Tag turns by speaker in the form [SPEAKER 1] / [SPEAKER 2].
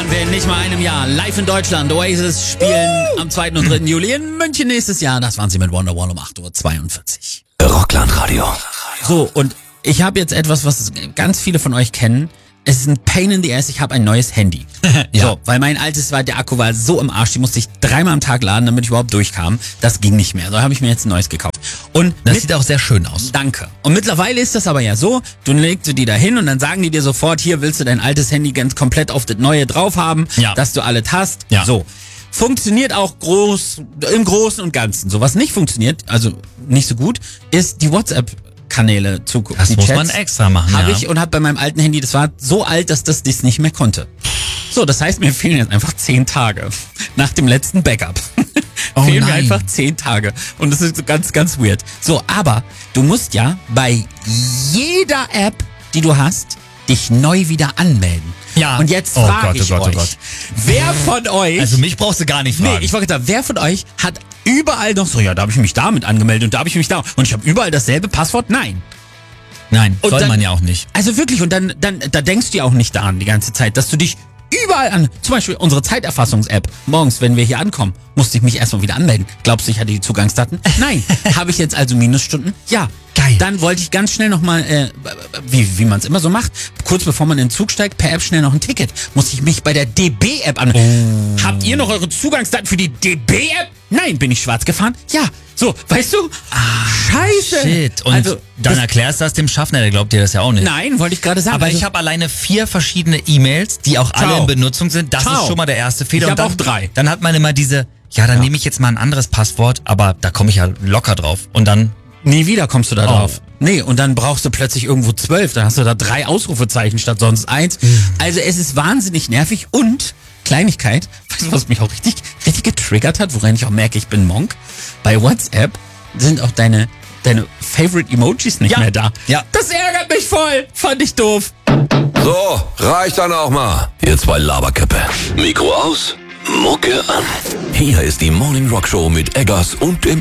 [SPEAKER 1] sind wir in nicht mal einem Jahr live in Deutschland. Oasis spielen am 2. und 3. Juli in München nächstes Jahr. Das waren sie mit Wonderwall um 8:42 Uhr.
[SPEAKER 2] Rockland-Radio.
[SPEAKER 1] So, und ich habe jetzt etwas, was ganz viele von euch kennen. Es ist ein Pain in the Ass, ich habe ein neues Handy.
[SPEAKER 2] Ja.
[SPEAKER 1] So, weil mein altes der Akku war so im Arsch, die musste ich 3-mal am Tag laden, damit ich überhaupt durchkam. Das ging nicht mehr. So habe ich mir jetzt ein neues gekauft. Und
[SPEAKER 2] Das sieht auch sehr schön aus.
[SPEAKER 1] Danke. Und mittlerweile ist das aber ja so, du legst die da hin und dann sagen die dir sofort, hier willst du dein altes Handy ganz komplett auf das neue drauf haben,
[SPEAKER 2] Ja.
[SPEAKER 1] dass du alles hast.
[SPEAKER 2] Ja.
[SPEAKER 1] So. Funktioniert auch im Großen und Ganzen. So, was nicht funktioniert, also nicht so gut, ist die WhatsApp-Kanäle zu
[SPEAKER 2] Das
[SPEAKER 1] die
[SPEAKER 2] muss
[SPEAKER 1] Chats
[SPEAKER 2] man extra machen,
[SPEAKER 1] Habe
[SPEAKER 2] ja.
[SPEAKER 1] ich und habe bei meinem alten Handy, das war so alt, dass das dies nicht mehr konnte. So, das heißt, mir fehlen jetzt einfach 10 Tage. Nach dem letzten Backup.
[SPEAKER 2] Oh
[SPEAKER 1] fehlen mir
[SPEAKER 2] nein.
[SPEAKER 1] einfach 10 Tage. Und das ist so ganz, ganz weird. So, aber du musst ja bei jeder App, die du hast, dich neu wieder anmelden.
[SPEAKER 2] Ja.
[SPEAKER 1] Und jetzt
[SPEAKER 2] Oh
[SPEAKER 1] frage
[SPEAKER 2] Gott,
[SPEAKER 1] ich
[SPEAKER 2] oh Gott, oh
[SPEAKER 1] euch,
[SPEAKER 2] Gott.
[SPEAKER 1] wer von euch...
[SPEAKER 2] Also mich brauchst du gar nicht fragen.
[SPEAKER 1] Nee, ich wollte sagen, wer von euch hat überall noch so, ja, da habe ich mich damit angemeldet und da habe ich mich da... Und ich habe überall dasselbe Passwort? Nein.
[SPEAKER 2] Nein,
[SPEAKER 1] Und
[SPEAKER 2] soll
[SPEAKER 1] dann-
[SPEAKER 2] man ja auch nicht.
[SPEAKER 1] Also wirklich, und dann da denkst du ja auch nicht daran die ganze Zeit, dass du dich überall an, zum Beispiel unsere Zeiterfassungs-App, morgens, wenn wir hier ankommen, musste ich mich erstmal wieder anmelden. Glaubst du, ich hatte die Zugangsdaten? Nein. Habe ich jetzt also Minusstunden? Ja.
[SPEAKER 2] Geil.
[SPEAKER 1] Dann wollte ich ganz schnell nochmal, wie man es immer so macht, kurz bevor man in den Zug steigt, per App schnell noch ein Ticket. Musste ich mich bei der DB-App anmelden. Habt ihr noch eure Zugangsdaten für die DB-App? Nein. Bin ich schwarz gefahren? Ja. So, weißt du? Scheiße.
[SPEAKER 2] Shit. Und
[SPEAKER 1] also,
[SPEAKER 2] dann erklärst du das dem Schaffner, der glaubt dir das ja auch nicht.
[SPEAKER 1] nein, wollte ich gerade sagen.
[SPEAKER 2] Aber
[SPEAKER 1] Also-
[SPEAKER 2] ich habe alleine 4 verschiedene E-Mails, die auch alle
[SPEAKER 1] Ciao.
[SPEAKER 2] in Benutzung sind. Das
[SPEAKER 1] Ciao.
[SPEAKER 2] ist schon mal der erste Fehler.
[SPEAKER 1] Ich
[SPEAKER 2] Und
[SPEAKER 1] hab
[SPEAKER 2] dann,
[SPEAKER 1] auch 3.
[SPEAKER 2] Dann hat man immer diese, ja, dann nehme ich jetzt mal ein anderes Passwort, aber da komme ich ja locker drauf. Und dann,
[SPEAKER 1] Nie wieder kommst du da
[SPEAKER 2] Oh.
[SPEAKER 1] drauf. Nee, und dann brauchst du plötzlich irgendwo 12. Dann hast du da 3 Ausrufezeichen statt sonst 1. Also es ist wahnsinnig nervig und Kleinigkeit, weißt du, was mich auch richtig getriggert hat, woran ich auch merke, ich bin Monk? Bei WhatsApp sind auch deine Favorite Emojis nicht
[SPEAKER 2] Ja.
[SPEAKER 1] mehr da.
[SPEAKER 2] Ja.
[SPEAKER 1] Das ärgert mich voll. Fand ich doof.
[SPEAKER 3] So, reicht dann auch mal. Ihr zwei Laberköppe. Mikro aus, Mucke an. Hier ist die Morning Rock Show mit Eggers und dem